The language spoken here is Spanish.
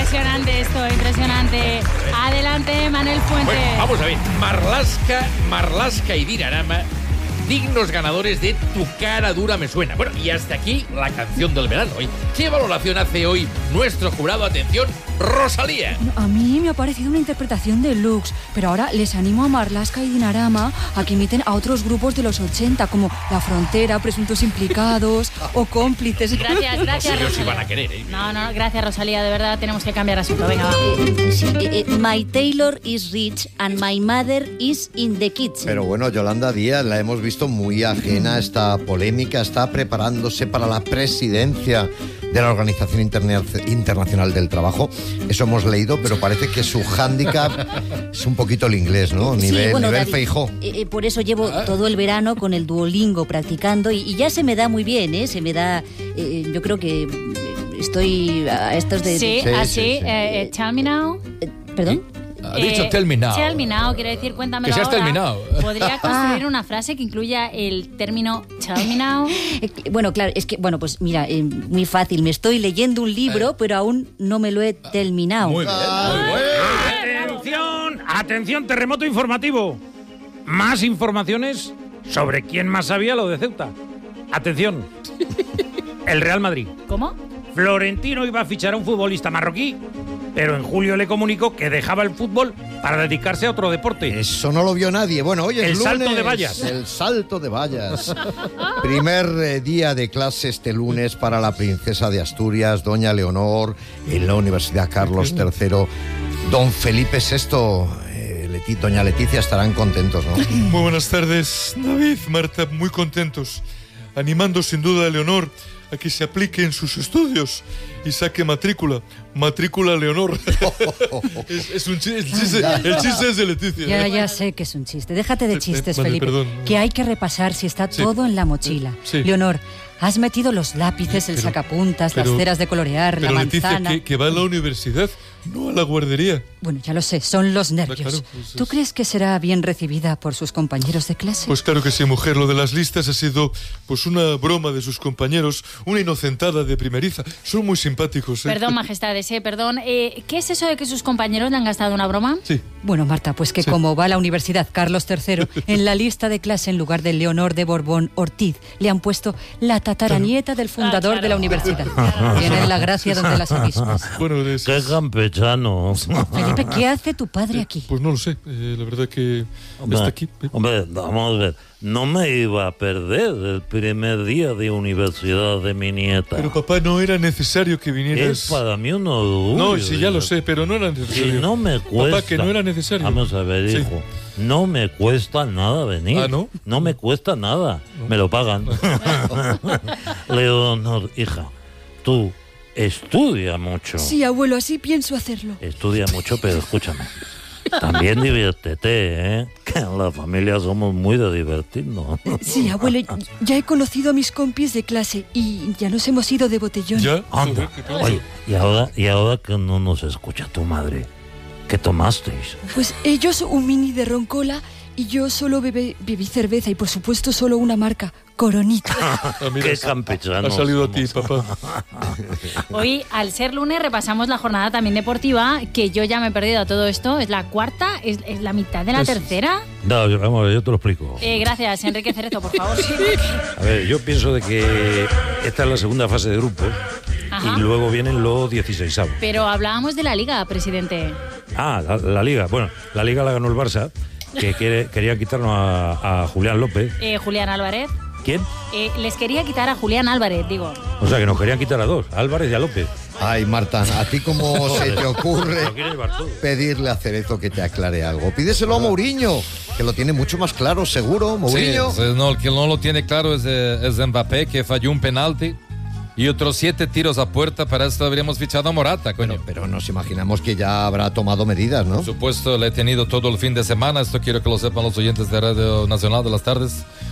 Impresionante esto, impresionante. Adelante, Manuel Fuentes. Bueno, vamos a ver. Marlaska y Dinarama, dignos ganadores de Tu cara dura me suena. Bueno, y hasta aquí la canción del verano. ¿Qué valoración hace hoy nuestro jurado? Atención, Rosalía. A mí me ha parecido una interpretación deluxe, pero ahora les animo a Marlaska y Dinarama a que imiten a otros grupos de los 80, como La Frontera, Presuntos Implicados o Cómplices. Gracias, Ellos sí Rosalía. van a querer, No, gracias, Rosalía, de verdad tenemos que cambiar asunto. Venga, va. My tailor is rich and my mother is in the kitchen. Pero bueno, Yolanda Díaz la hemos visto muy ajena a esta polémica, está preparándose para la presidencia de la Organización Internacional del Trabajo. Eso hemos leído, pero parece que su hándicap es un poquito el inglés, ¿no? Nivel David, Feijóo. Por eso llevo todo el verano con el Duolingo practicando y ya se me da muy bien, ¿eh? Se me da... yo creo que estoy a estos de... Sí, así. Tell me now. ¿Perdón? Ha dicho tell me now. Tell me now, quiere decir cuéntamelo Que seas ahora. terminado. ¿Podría construir una frase que incluya el término tell me now? Bueno, claro, es que, pues mira, muy fácil. Me estoy leyendo un libro, pero aún no me lo he terminado. Muy bien, muy Atención, bien. atención, terremoto informativo. Más informaciones sobre quién más sabía lo de Ceuta. Atención. El Real Madrid. ¿Cómo? Florentino iba a fichar a un futbolista marroquí, pero en julio le comunicó que dejaba el fútbol para dedicarse a otro deporte. Eso no lo vio nadie. Bueno, hoy es El lunes. salto de vallas. El salto de vallas. Primer día de clase este lunes para la princesa de Asturias, doña Leonor, en la Universidad Carlos III. Don Felipe VI, doña Leticia estarán contentos, ¿no? Muy buenas tardes, David, Marta, muy contentos. Animando sin duda a Leonor a que se aplique en sus estudios y saque matrícula Leonor. es un chiste, el chiste es de Leticia. Ya sé que es un chiste. Déjate de chistes, vale, Felipe. perdón. Que hay que repasar si está todo en la mochila. Sí. Leonor, has metido los lápices, el sacapuntas, las ceras de colorear, la Pero Leticia, manzana... que va a la universidad, no a la guardería. Bueno, ya lo sé, son los nervios. Claro, pues ¿Tú crees que será bien recibida por sus compañeros de clase? Pues claro que sí, mujer. Lo de las listas ha sido pues una broma de sus compañeros, una inocentada de primeriza. Son muy simpáticos, ¿eh? Perdón, majestades, perdón. ¿Qué es eso de que sus compañeros le han gastado una broma? Sí. Bueno, Marta, pues que como va a la Universidad Carlos III, en la lista de clase en lugar de Leonor de Borbón Ortiz, le han puesto la tataranieta del fundador claro. de la universidad. Tienen la gracia donde las avispas. Bueno, ¡Qué campechano! Felipe, ¿qué hace tu padre aquí? Pues no lo sé. La verdad que está aquí. Hombre, vamos a ver. No me iba a perder el primer día de universidad de mi nieta. Pero papá, no era necesario que vinieras. Es para mí un orgullo. No, sí, ya lo sé, pero no era necesario. Si no me cuesta... Papá, que no era necesario. Vamos a ver, hijo. Sí. No me cuesta nada venir. ¿Ah, no? No me cuesta nada. No. Me lo pagan. Leonor, hija, tú estudia mucho. Sí, abuelo, así pienso hacerlo. Estudia mucho, pero escúchame. También diviértete, ¿eh? Que en la familia somos muy de divertirnos. Sí, abuelo, ya he conocido a mis compis de clase y ya nos hemos ido de botellón. ¿Ya? Anda. Oye, y ahora que no nos escucha tu madre, ¿qué tomasteis? Pues ellos un mini de roncola y yo solo bebí cerveza y por supuesto solo una marca, Coronita. Mira, Qué campechano. ha salido a ti, papá. Hoy, al ser lunes, repasamos la jornada también deportiva, que yo ya me he perdido a todo esto. ¿Es la cuarta? ¿Es la mitad de la tercera? No, vamos a ver, yo te lo explico. Gracias, Enrique Cerezo, por favor. Sí. A ver, yo pienso de que esta es la segunda fase de grupos. Ajá. Y luego vienen los 16avos. Pero hablábamos de la Liga, presidente. Ah, la Liga. Bueno, la Liga la ganó el Barça, que quería quitarnos a Julián López. Julián Álvarez. ¿Quién? Les quería quitar a Julián Álvarez, digo. O sea, que nos querían quitar a dos, a Álvarez y a López. Ay, Marta, ¿a ti cómo se te ocurre Lo quiere llevar todo. pedirle a Cerezo que te aclare algo? Pídeselo a Mourinho, que lo tiene mucho más claro, seguro. Mourinho. Sí, no, el que no lo tiene claro es Mbappé, que falló un penalti y otros 7 tiros a puerta. Para esto habríamos fichado a Morata, coño. Pero nos imaginamos que ya habrá tomado medidas, ¿no? Por supuesto, le he tenido todo el fin de semana. Esto quiero que lo sepan los oyentes de Radio Nacional de las Tardes.